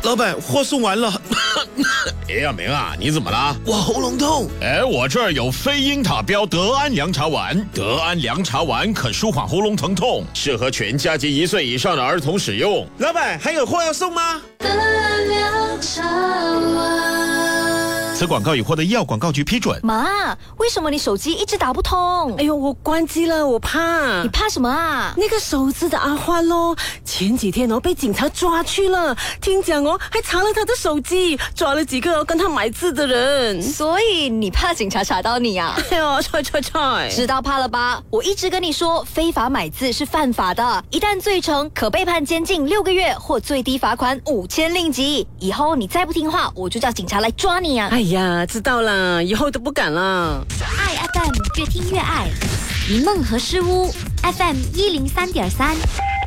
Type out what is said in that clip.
老板，货送完了。 哎，阿明啊，你怎么了？ 我喉咙痛。 哎，我这儿有非英塔标德安凉茶丸，德安凉茶丸可舒缓喉咙疼痛，适合全家及1岁以上的儿童使用。 老板，还有货要送吗？ 德安凉茶丸。 此广告已获得医药广告局批准。 妈，为什么你手机一直打不通？ 哎呦，我关机了，我怕。 你怕什么啊？ 那个手指的阿欢咯，前几天被警察抓去了，听讲还查了他的手机，抓了几个跟他买字的人。 所以你怕警察查到你啊？ 哎呦，踹！ 知道怕了吧？我一直跟你说，非法买字是犯法的，一旦罪成，可被判监禁6个月或最低罚款5000令吉。以后你再不听话，我就叫警察来抓你啊！ 哎呀，知道了，以后都不敢了。 爱 FM 越听越爱，迷梦和诗屋 FM 103.3。